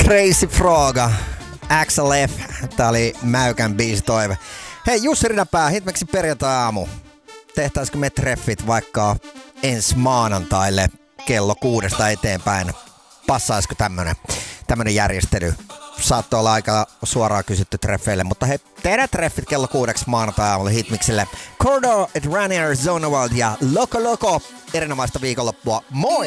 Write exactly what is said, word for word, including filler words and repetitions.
Crazy Froga, X L F, tää oli Mäykän biisitoive. Hei Jussi Rinapää, Hitmexin perjantai-aamu. Tehtäisikö me treffit vaikka ensi maanantaille kello kuudesta eteenpäin? Passaisiko tämmönen, tämmönen järjestely? Saattoi olla aika suoraan kysytty treffeille, mutta he tehdään treffit kello kuudeksi maanantai-aamulle Hitmixille. Cordo, Ranier, Zonewald ja Loco Loco. Erinomaista viikonloppua. Moi!